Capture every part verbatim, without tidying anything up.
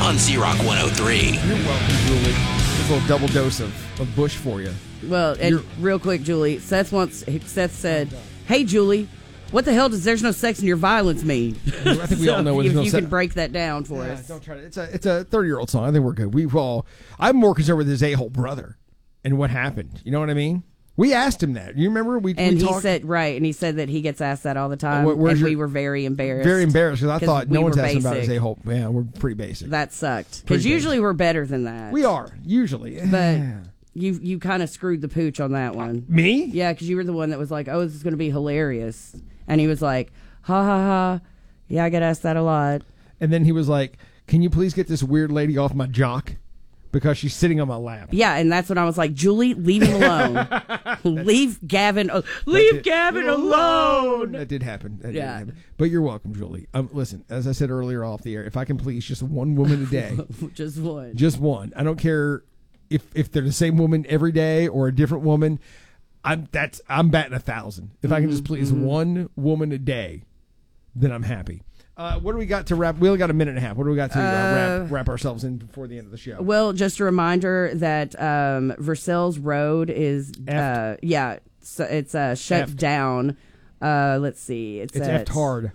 on Z-Rock one oh three. You're welcome, Julie. Just a little double dose of, of Bush for you. Well, and You're- real quick, Julie, Seth once Seth said, "Hey, Julie, what the hell does 'there's no sex in your violence' mean?" I think we So all know what if there's no you sex. can break that down for Yeah, us. don't try to. It's a it's a thirty year old song. I think we're good. We've all. I'm more concerned with his a hole brother and what happened. You know what I mean? We asked him that. You remember? We And we he talked, said, right, and he said that he gets asked that all the time, Where- where's and your- we were very embarrassed. very embarrassed because I 'Cause thought we no one's were asking about his basic. a hole. Yeah, we're pretty basic. That sucked. Pretty Because usually we're better than that. we are usually, But you you kind of screwed the pooch on that one. me. Yeah, because you were the one that was like, oh, this is going to be hilarious. And he was like, ha, ha, ha. Yeah, I get asked that a lot. And then he was like, "Can you please get this weird lady off my jock because she's sitting on my lap?" Yeah, and that's when I was like, Julie, leave him alone. leave Gavin uh, Leave did- Gavin alone. That did happen. That did Yeah. happen. But you're welcome, Julie. Um, listen, as I said earlier off the air, if I can please just one woman a day, Just one. just one. I don't care if if they're the same woman every day or a different woman. I'm that's I'm batting a thousand. If I can just please one woman a day, then I'm happy. Uh, what do we got to wrap? We only got a minute and a half. What do we got to uh, wrap wrap ourselves in before the end of the show? Well, just a reminder that um, Versailles Road is, uh, yeah, so it's uh, shut Effed. down. Uh, let's see. It's, It's at, effed hard.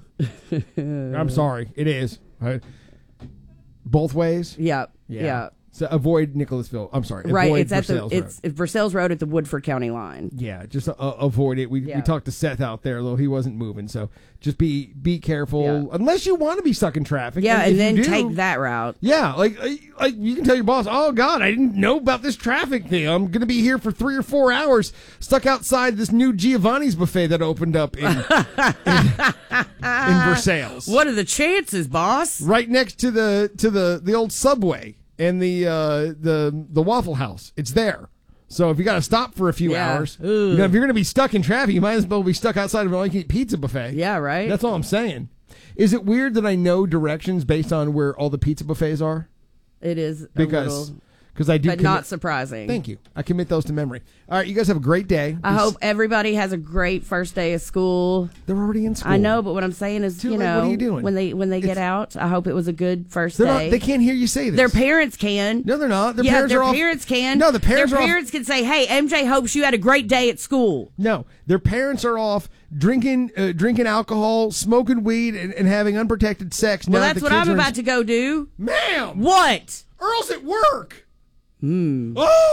I'm sorry. It is. Right? Both ways? Yeah, yeah. So avoid Nicholasville. I'm sorry. Right, Avoid it's at the Versailles it's Road. Versailles Road at the Woodford County line. Yeah, just uh, avoid it. We Yeah. we talked to Seth out there, though he wasn't moving. So just be be careful, Yeah. unless you want to be stuck in traffic. Yeah, if and then you do, take that route. Yeah, like uh, like you can tell your boss, "Oh God, I didn't know about this traffic thing. I'm going to be here for three or four hours stuck outside this new Giovanni's buffet that opened up in in, in Versailles, What are the chances, boss? right next to the to the the old Subway and the uh, the the Waffle House. It's there." So if you got to stop for a few Yeah. hours, you know, if you're going to be stuck in traffic, you might as well be stuck outside of an all-you-can-eat pizza buffet. Yeah, right. That's all I'm saying. Is it weird that I know directions based on where all the pizza buffets are? It is a Because little, because I do. but commit- not surprising. Thank you. I commit those to memory. All right, you guys have a great day. I hope everybody has a great first day of school. They're already in school. I know, but what I'm saying is, Too you late. know, What are you doing? when they when they get It's- out, I hope it was a good first They're day. not, they can't hear you say this. Their parents can. No, they're not. Their yeah, parents their are off- parents can. No, the parents Their are off- parents can say, "Hey, M J hopes you had a great day at school." No, their parents are off drinking uh, drinking alcohol, smoking weed, and, and having unprotected sex. Well, now that that's the what kids I'm are in- about to go do. Ma'am, What? Earl's at work. Hmm.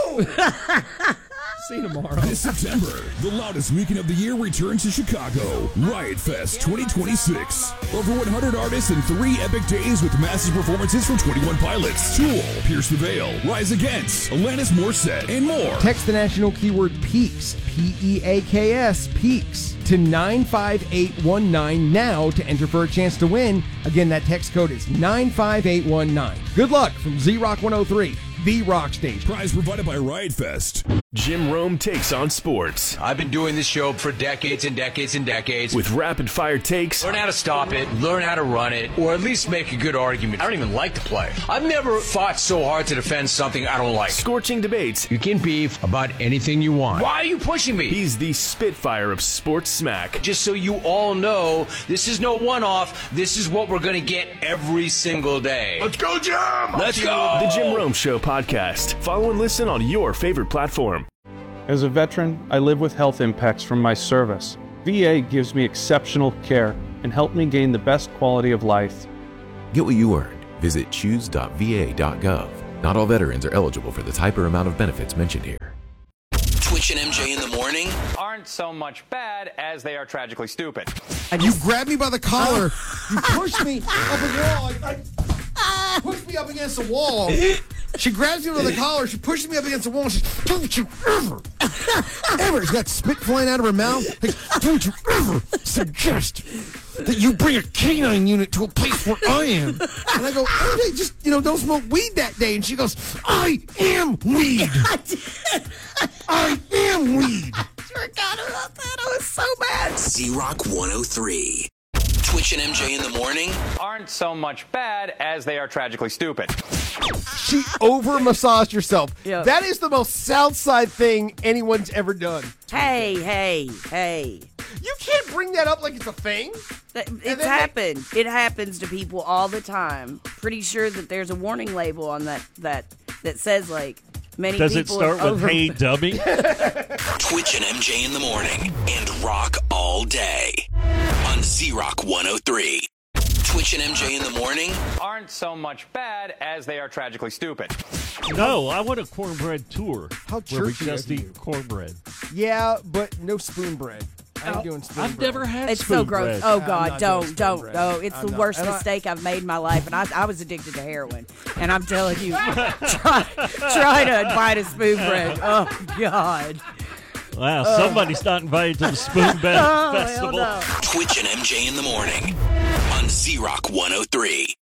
Oh. See you tomorrow. This September, the loudest weekend of the year returns to Chicago. Riot Fest twenty twenty-six. Over one hundred artists in three epic days with massive performances from twenty-one Pilots, Tool, Pierce the Veil, Rise Against, Alanis Morissette, and more. Text the national keyword PEAKS, P E A K S, PEAKS, to nine five eight one nine now to enter for a chance to win. Again, that text code is nine five eight one nine. Good luck from Z-Rock one oh three, the rock station. Prize provided by Riot Fest. Jim Rome takes on sports I've been doing this show for decades and decades and decades. with rapid-fire takes, Learn how to stop it, learn how to run it, or at least make a good argument. I don't even like to play. I've never fought so hard to defend something I don't like. scorching debates. You can beef about anything you want. Why are you pushing me? He's the Spitfire of sports smack. Just so you all know, this is no one-off. This is what we're going to get every single day. Let's go, Jim! Let's go! The Jim Rome Show podcast. Follow and listen on your favorite platform. As a veteran, I live with health impacts from my service. V A gives me exceptional care and helped me gain the best quality of life. Get what you earned. Visit choose dot v a dot gov. Not all veterans are eligible for the type or amount of benefits mentioned here. Twitch and M J in the morning. Aren't so much bad as they are tragically stupid. You grabbed me by the collar. You pushed me up a wall. Like, like, pushed me up against the wall. She grabs me by the collar. She pushes me up against the wall. And she says, "Don't you ever, ever." She's got spit flying out of her mouth. Like, "Don't you ever suggest that you bring a canine unit to a place where I am." And I go, "M J, just, you know, don't smoke weed that day." And she goes, "I am weed. I am weed." I forgot about that. I was so mad. Z-Rock one oh three. Twitch Twitch and M J in the morning aren't so much bad as they are tragically stupid. She over massaged herself. Yeah. That is the most Southside thing anyone's ever done. Hey, hey, hey. You can't bring that up like it's a thing. That- And It's then happened. It happens to people all the time. Pretty sure that there's a warning label on that that that says like many Does it people start are with over- "Hey, dummy"? Twitch and M J in the morning and rock all day on Z-Rock one oh three. Twitch and M J in the morning Aren't so much bad as they are tragically stupid. No, I want a cornbread tour. How where we churchy just of you. eat cornbread. Yeah, but no spoon bread. I ain't doing spoon I've bread. never had It's spoon so gross. bread. Oh I'm God, not doing don't, spoon don't. bread. Oh, it's I'm the not. worst And I- mistake I've made in my life, and I, I was addicted to heroin. And I'm telling you, try, try to bite a spoon bread. Oh God. Wow, somebody's not invited to the Spoon Bed Oh, hell Festival. no. Twitch and M J in the morning on Z-Rock one oh three.